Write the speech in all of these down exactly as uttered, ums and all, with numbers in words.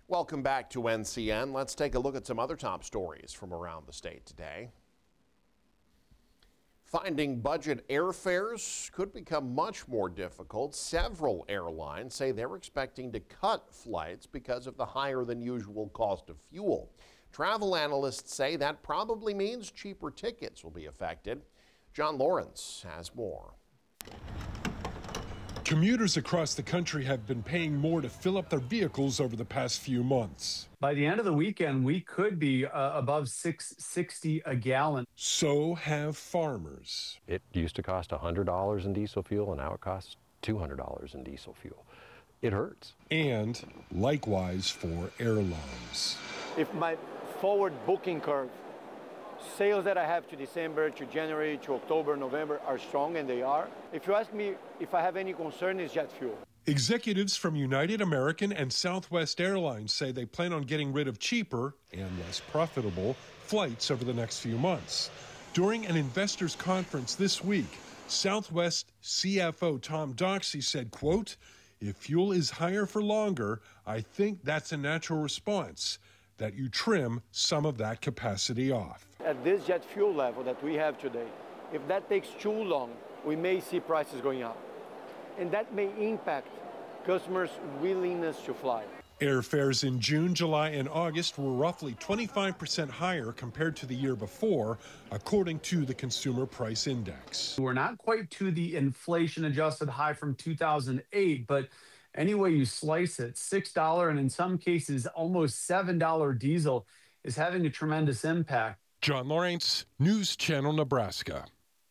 Welcome back to N C N. Let's take a look at some other top stories from around the state today. Finding budget airfares could become much more difficult. Several airlines say they're expecting to cut flights because of the higher than usual cost of fuel. Travel analysts say that probably means cheaper tickets will be affected. John Lawrence has more. Commuters across the country have been paying more to fill up their vehicles over the past few months. By the end of the weekend, we could be uh, above six sixty a gallon. So have farmers. It used to cost one hundred dollars in diesel fuel, and now it costs two hundred dollars in diesel fuel. It hurts. And likewise for airlines. If my forward booking curve, sales that I have to December, to January, to October, November are strong, and they are. If you ask me if I have any concern, it's jet fuel. Executives from United American and Southwest Airlines say they plan on getting rid of cheaper and less profitable flights over the next few months. During an investors conference this week, Southwest C F O Tom Doxey said, quote, "If fuel is higher for longer, I think that's a natural response, that you trim some of that capacity off." At this jet fuel level that we have today, if that takes too long, we may see prices going up. And that may impact customers' willingness to fly. Airfares in June, July, and August were roughly twenty-five percent higher compared to the year before, according to the Consumer Price Index. We're not quite to the inflation-adjusted high from two thousand eight, but any way you slice it, six dollars and in some cases almost seven dollars diesel is having a tremendous impact. John Lawrence, News Channel, Nebraska.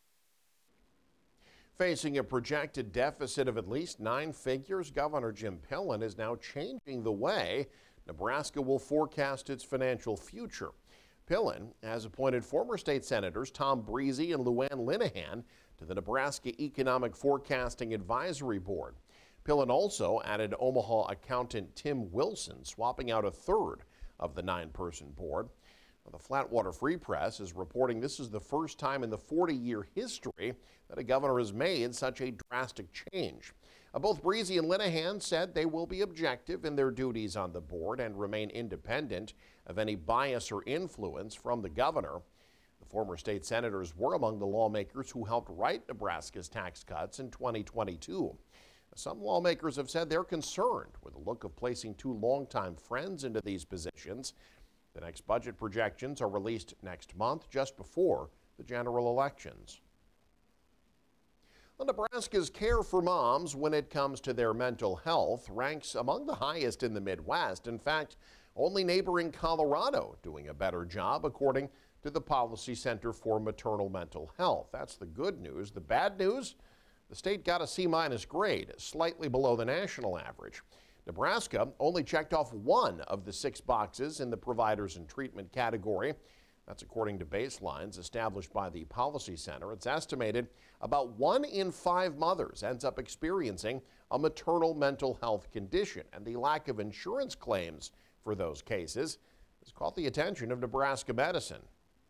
Facing a projected deficit of at least nine figures, Governor Jim Pillen is now changing the way Nebraska will forecast its financial future. Pillen has appointed former state senators Tom Breezy and Luann Linehan to the Nebraska Economic Forecasting Advisory Board. Pillen also added Omaha accountant Tim Wilson, swapping out a third of the nine-person board. The Flatwater Free Press is reporting this is the first time in the forty-year history that a governor has made such a drastic change. Uh, both Breezy and Linehan said they will be objective in their duties on the board and remain independent of any bias or influence from the governor. The former state senators were among the lawmakers who helped write Nebraska's tax cuts in twenty twenty-two. Some lawmakers have said they're concerned with the look of placing two longtime friends into these positions. The next budget projections are released next month, just before the general elections. Well, Nebraska's care for moms when it comes to their mental health ranks among the highest in the Midwest. In fact, only neighboring Colorado doing a better job, according to the Policy Center for Maternal Mental Health. That's the good news. The bad news? The state got a C-minus grade, slightly below the national average. Nebraska only checked off one of the six boxes in the providers and treatment category. That's according to baselines established by the Policy Center. It's estimated about one in five mothers ends up experiencing a maternal mental health condition, and the lack of insurance claims for those cases has caught the attention of Nebraska Medicine.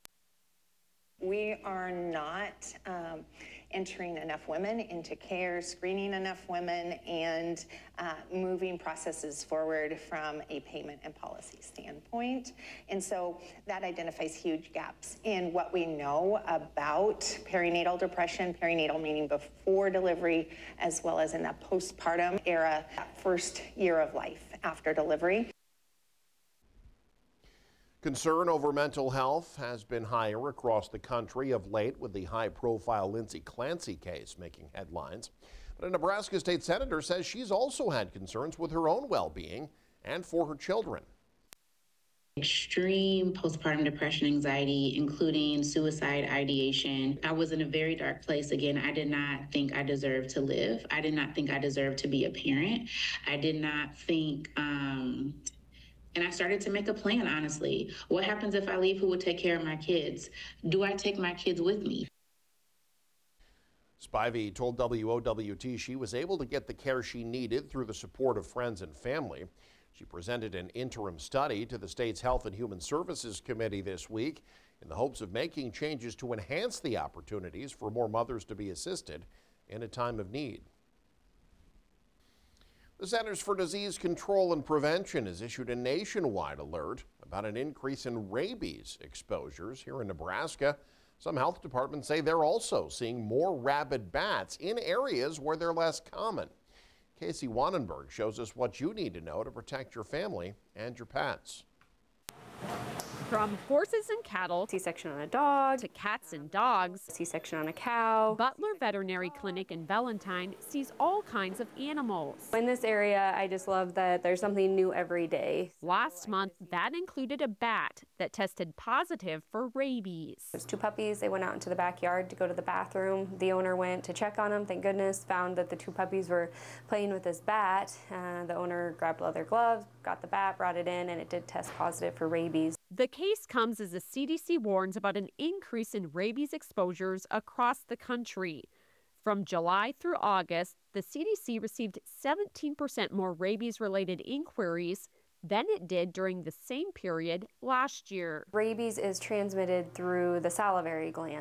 We are not um, entering enough women into care, screening enough women, and uh, moving processes forward from a payment and policy standpoint. And so that identifies huge gaps in what we know about perinatal depression, perinatal meaning before delivery, as well as in that postpartum era, that first year of life after delivery. Concern over mental health has been higher across the country of late, with the high-profile Lindsay Clancy case making headlines. But a Nebraska state senator says she's also had concerns with her own well-being and for her children. Extreme postpartum depression, anxiety, including suicide ideation. I was in a very dark place. Again, I did not think I deserved to live. I did not think I deserved to be a parent. I did not think... Um, And I started to make a plan, honestly. What happens if I leave? Who will take care of my kids? Do I take my kids with me? Spivey told W O W T she was able to get the care she needed through the support of friends and family. She presented an interim study to the state's Health and Human Services Committee this week in the hopes of making changes to enhance the opportunities for more mothers to be assisted in a time of need. The Centers for Disease Control and Prevention has issued a nationwide alert about an increase in rabies exposures here in Nebraska. Some health departments say they're also seeing more rabid bats in areas where they're less common. Casey Wannenberg shows us what you need to know to protect your family and your pets. From horses and cattle, C-section on a dog, to cats and dogs, C-section on a cow. Butler Veterinary Clinic in Valentine sees all kinds of animals. In this area, I just love that there's something new every day. Last month, that included a bat that tested positive for rabies. There's two puppies. They went out into the backyard to go to the bathroom. The owner went to check on them, thank goodness, found that the two puppies were playing with this bat. Uh, the owner grabbed leather gloves, got the bat, brought it in, and it did test positive for rabies. The case comes as the C D C warns about an increase in rabies exposures across the country. From July through August, the C D C received seventeen percent more rabies-related inquiries than it did during the same period last year. Rabies is transmitted through the salivary gland.